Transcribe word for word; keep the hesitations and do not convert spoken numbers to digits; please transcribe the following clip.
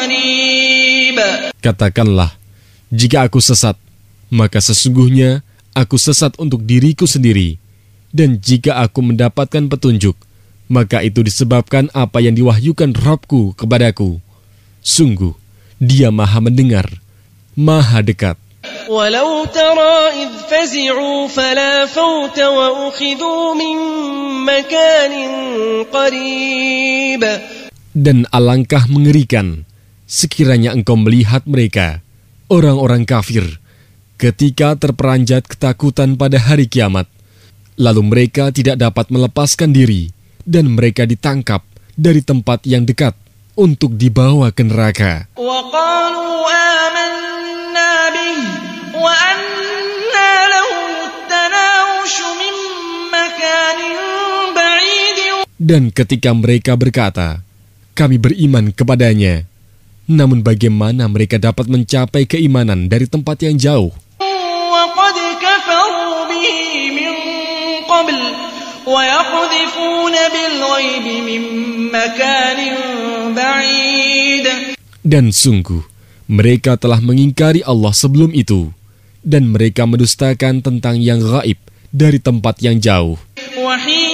قريب. Katakanlah, jika aku sesat, maka sesungguhnya aku sesat untuk diriku sendiri. Dan jika aku mendapatkan petunjuk, maka itu disebabkan apa yang diwahyukan Rabbku kepadaku. Sungguh, Dia Maha mendengar, Maha dekat. ولو ترى إذ فزعوا فلا فوت وأخذوا من مكان قريب. Dan alangkah mengerikan sekiranya engkau melihat mereka, orang-orang kafir, ketika terperanjat ketakutan pada hari kiamat, lalu mereka tidak dapat melepaskan diri, dan mereka ditangkap dari tempat yang dekat untuk dibawa ke neraka. وقالوا آمنا به وأنى لهم التناوش من مكان بعيد. Dan ketika mereka berkata, kami beriman kepadanya, namun bagaimana mereka dapat mencapai keimanan dari tempat yang jauh? وقد كفروا به من قبل ويقذفون بالغيب من مكان بعيد. Dan sungguh, mereka telah mengingkari Allah sebelum itu, dan mereka mendustakan tentang yang gaib dari tempat yang jauh. وحين